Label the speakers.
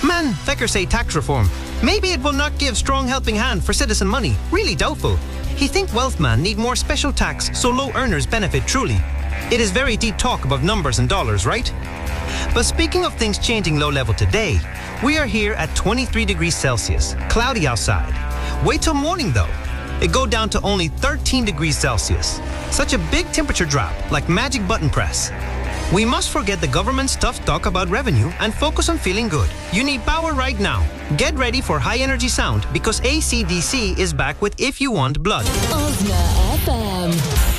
Speaker 1: Man, Fecker say tax reform. Maybe it will not give strong helping hand for citizen money. Really doubtful. He think wealth man need more special tax so low earners benefit truly. It is very deep talk about numbers and dollars, right? But speaking of things changing low level today, we are here at 23 degrees Celsius, cloudy outside. Wait till morning though. It go down to only 13 degrees Celsius. Such a big temperature drop, like magic button press. We must forget the government's tough talk about revenue and focus on feeling good. You need power right now. Get ready for high energy sound because AC/DC is back with If You Want Blood.
Speaker 2: Osna FM.